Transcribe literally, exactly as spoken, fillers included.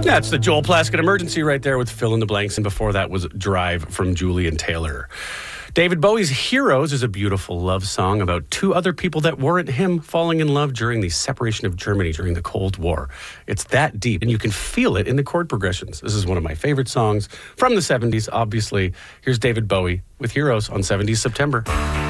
That's the Joel Plaskett Emergency right there with Fill in the Blanks. And before that was Drive from Julian Taylor. David Bowie's Heroes is a beautiful love song about two other people that weren't him falling in love during the separation of Germany during the Cold War. It's that deep, and you can feel it in the chord progressions. This is one of my favorite songs from the seventies, obviously. Here's David Bowie with Heroes on seventies September.